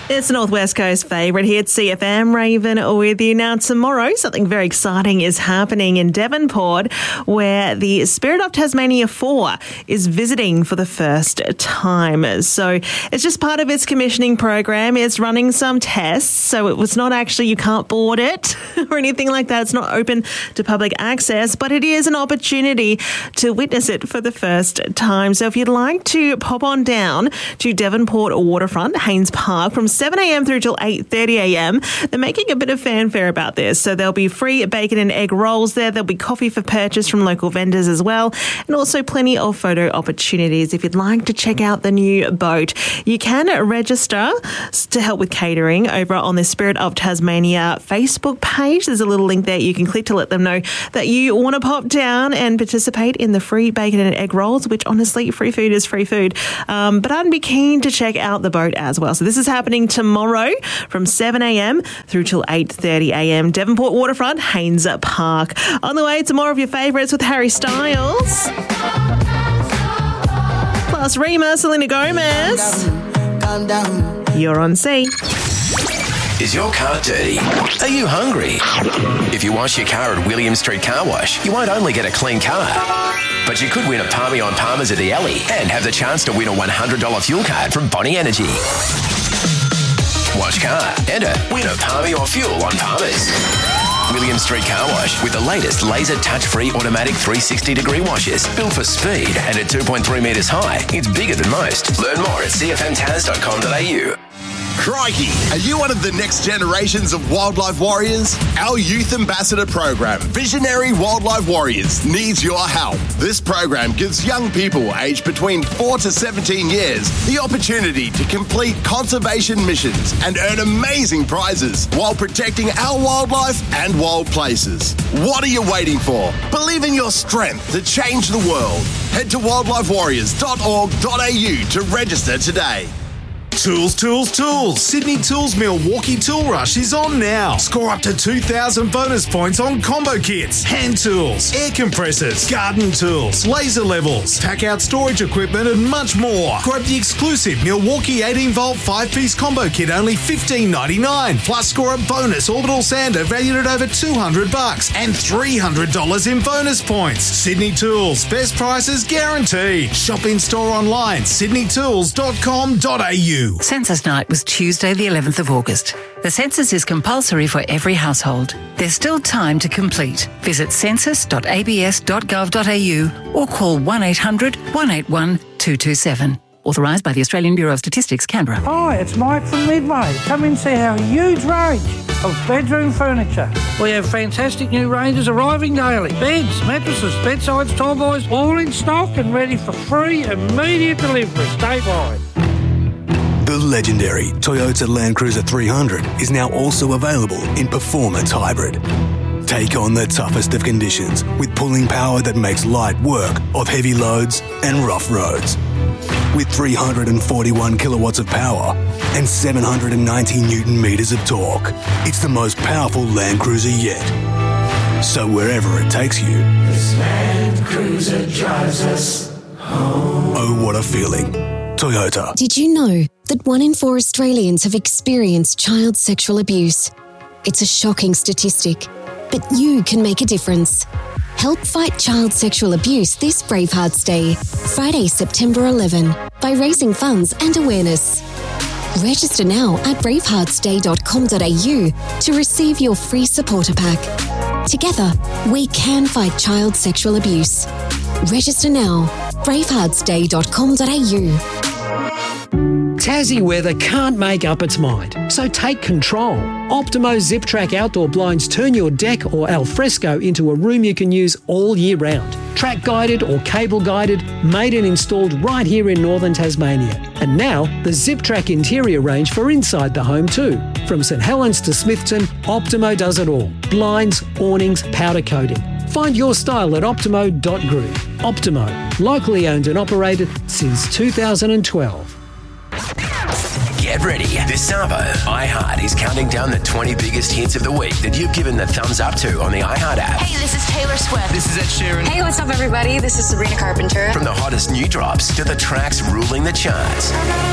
It's Northwest Coast favourite here at CFM. Raven with you. Now tomorrow, something very exciting is happening in Devonport where the Spirit of Tasmania 4 is visiting for the first time. So it's just part of its commissioning program. It's running some tests. So it was not actually, you can't board it or anything like that. It's not open to public access, but it is an opportunity to witness it for the first time. So if you'd like to pop on down to Devonport Waterfront, Haynes Park, from 7 a.m. through till 8:30 a.m. They're making a bit of fanfare about this. So there'll be free bacon and egg rolls there. There'll be coffee for purchase from local vendors as well. And also plenty of photo opportunities. If you'd like to check out the new boat, you can register to help with catering over on the Spirit of Tasmania Facebook page. There's a little link there you can click to let them know that you want to pop down and participate in the free bacon and egg rolls, which honestly, free food is free food. But I'd be keen to check out the boat as well. So this is happening tomorrow from 7 a.m. through till 8:30 a.m. Devonport Waterfront, Haynes Park. On the way to more of your favourites with Harry Styles. Plus Rima, Selena Gomez. Calm down. You're on C. Is your car dirty? Are you hungry? If you wash your car at William Street Car Wash, you won't only get a clean car, but you could win a Palmy on Palmer's at the Alley and have the chance to win a $100 fuel card from Bonnie Energy. Wash car, enter, win a Palmy or fuel on Palmer's. William Street Car Wash with the latest laser touch-free automatic 360-degree washes. Built for speed and at 2.3 metres high, it's bigger than most. Learn more at cfmtaz.com.au. Crikey! Are you one of the next generations of wildlife warriors? Our youth ambassador program, Visionary Wildlife Warriors, needs your help. This program gives young people aged between 4 to 17 years the opportunity to complete conservation missions and earn amazing prizes while protecting our wildlife and wild places. What are you waiting for? Believe in your strength to change the world. Head to wildlifewarriors.org.au to register today. Tools, tools, tools. Sydney Tools Milwaukee Tool Rush is on now. Score up to 2,000 bonus points on combo kits, hand tools, air compressors, garden tools, laser levels, pack-out storage equipment and much more. Grab the exclusive Milwaukee 18-volt 5-piece combo kit, only $15.99. Plus score a bonus orbital sander valued at over $200 and $300 in bonus points. Sydney Tools, best prices guaranteed. Shop in-store online, sydneytools.com.au. Census night was Tuesday the 11th of August. The census is compulsory for every household. There's still time to complete. Visit census.abs.gov.au or call 1800 181 227. Authorised by the Australian Bureau of Statistics, Canberra. Hi, it's Mike from Midway. Come and see our huge range of bedroom furniture. We have fantastic new ranges arriving daily. Beds, mattresses, bedsides, tall boys, all in stock and ready for free immediate delivery statewide. The legendary Toyota Land Cruiser 300 is now also available in Performance Hybrid. Take on the toughest of conditions with pulling power that makes light work of heavy loads and rough roads. With 341 kilowatts of power and 790 Newton meters of torque, it's the most powerful Land Cruiser yet. So wherever it takes you, this Land Cruiser drives us home. Oh, what a feeling. Toyota. Did you know that 1 in 4 Australians have experienced child sexual abuse? It's a shocking statistic, but you can make a difference. Help fight child sexual abuse this Bravehearts Day, Friday, September 11, by raising funds and awareness. Register now at braveheartsday.com.au to receive your free supporter pack. Together, we can fight child sexual abuse. Register now, braveheartsday.com.au. Tassie weather can't make up its mind, so take control. Optimo Zip Track outdoor blinds turn your deck or alfresco into a room you can use all year round. Track guided or cable guided, made and installed right here in northern Tasmania. And now the Zip Track interior range for inside the home too. From St Helens to Smithton, Optimo does it all. Blinds, awnings, powder coating. Find your style at optimo.group. Optimo, locally owned and operated since 2012. Get ready. This Savo, iHeart is counting down the 20 biggest hits of the week that you've given the thumbs up to on the iHeart app. Hey, this is Taylor Swift. This is Ed Sheeran. Hey, what's up, everybody? This is Sabrina Carpenter. From the hottest new drops to the tracks ruling the charts.